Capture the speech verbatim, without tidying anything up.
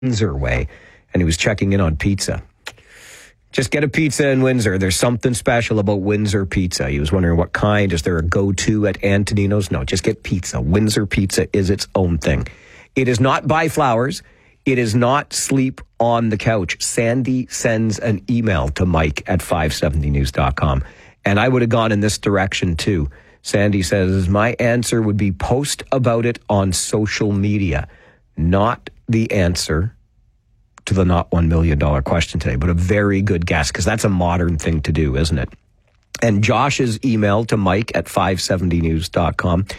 Windsor way, and he was checking in on pizza. Just get a pizza in Windsor. There's something special about Windsor pizza. He was wondering what kind. Is there a go-to at Antonino's? No, just get pizza. Windsor pizza is its own thing. It is not buy flowers. It is not sleep on the couch. Sandy sends an email to Mike at five seventy news dot com. And I would have gone in this direction too. Sandy says, my answer would be post about it on social media. Not the answer to the not one million dollars question today, but a very good guess, because that's a modern thing to do, isn't it? And Josh's email to Mike at five seventy news dot com.